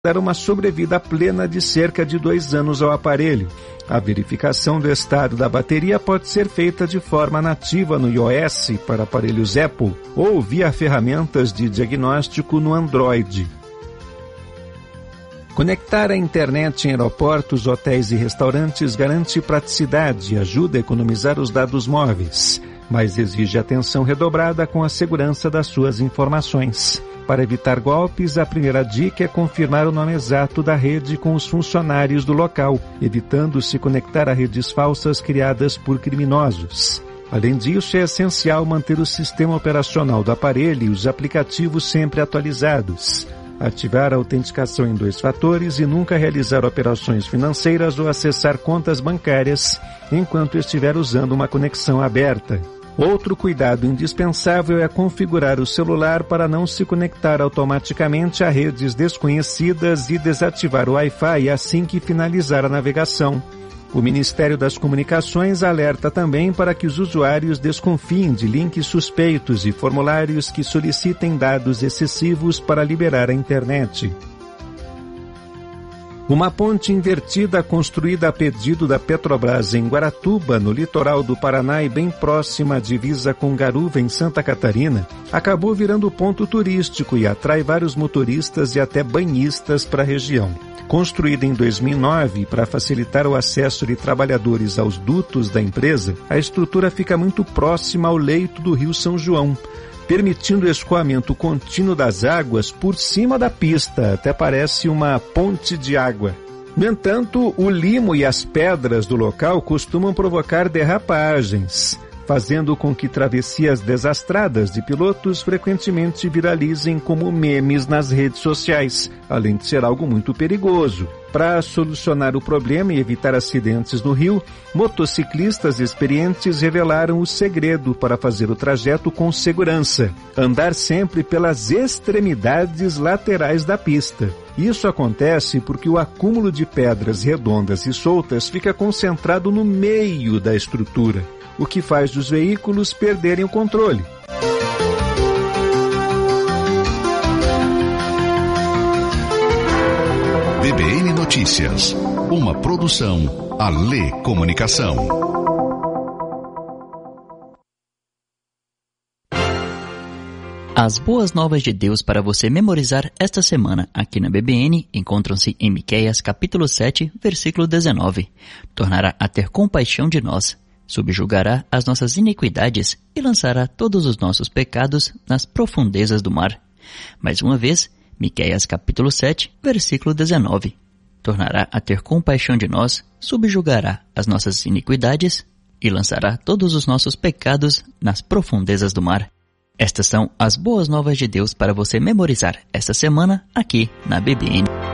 dar uma sobrevida plena de cerca de 2 anos ao aparelho. A verificação do estado da bateria pode ser feita de forma nativa no iOS para aparelhos Apple ou via ferramentas de diagnóstico no Android. Conectar a internet em aeroportos, hotéis e restaurantes garante praticidade e ajuda a economizar os dados móveis, mas exige atenção redobrada com a segurança das suas informações. Para evitar golpes, a primeira dica é confirmar o nome exato da rede com os funcionários do local, evitando se conectar a redes falsas criadas por criminosos. Além disso, é essencial manter o sistema operacional do aparelho e os aplicativos sempre atualizados. Ativar a autenticação em 2 fatores e nunca realizar operações financeiras ou acessar contas bancárias enquanto estiver usando uma conexão aberta. Outro cuidado indispensável é configurar o celular para não se conectar automaticamente a redes desconhecidas e desativar o Wi-Fi assim que finalizar a navegação. O Ministério das Comunicações alerta também para que os usuários desconfiem de links suspeitos e formulários que solicitem dados excessivos para liberar a internet. Uma ponte invertida construída a pedido da Petrobras em Guaratuba, no litoral do Paraná e bem próxima à divisa com Garuva, em Santa Catarina, acabou virando ponto turístico e atrai vários motoristas e até banhistas para a região. Construída em 2009 para facilitar o acesso de trabalhadores aos dutos da empresa, a estrutura fica muito próxima ao leito do Rio São João, permitindo o escoamento contínuo das águas por cima da pista, até parece uma ponte de água. No entanto, o limo e as pedras do local costumam provocar derrapagens, fazendo com que travessias desastradas de pilotos frequentemente viralizem como memes nas redes sociais, além de ser algo muito perigoso. Para solucionar o problema e evitar acidentes no rio, motociclistas experientes revelaram o segredo para fazer o trajeto com segurança: andar sempre pelas extremidades laterais da pista. Isso acontece porque o acúmulo de pedras redondas e soltas fica concentrado no meio da estrutura, o que faz os veículos perderem o controle. BBN Notícias, uma produção Alê Comunicação. As boas novas de Deus para você memorizar esta semana aqui na BBN encontram-se em Miqueias capítulo 7, versículo 19. Tornará a ter compaixão de nós, subjugará as nossas iniquidades e lançará todos os nossos pecados nas profundezas do mar. Mais uma vez, Miqueias capítulo 7, versículo 19. Tornará a ter compaixão de nós, subjugará as nossas iniquidades e lançará todos os nossos pecados nas profundezas do mar. Estas são as boas novas de Deus para você memorizar esta semana aqui na BBN.